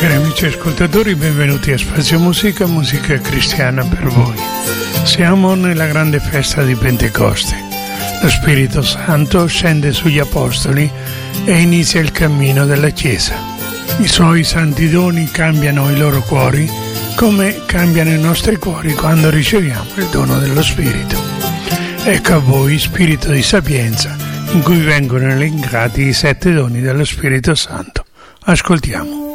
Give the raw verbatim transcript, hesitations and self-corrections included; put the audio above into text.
Cari amici ascoltatori, benvenuti a Spazio Musica, musica cristiana per voi. Siamo nella grande festa di Pentecoste. Lo Spirito Santo scende sugli Apostoli e inizia il cammino della Chiesa. I suoi santi doni cambiano i loro cuori, come cambiano i nostri cuori quando riceviamo il dono dello Spirito. Ecco a voi Spirito di sapienza, in cui vengono elencati i sette doni dello Spirito Santo. Ascoltiamo.